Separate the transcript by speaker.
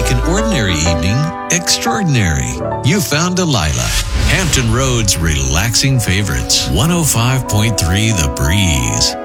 Speaker 1: make an ordinary evening extraordinary. You found Delilah, Hampton Road's relaxing favorites. 105.3 The Breeze.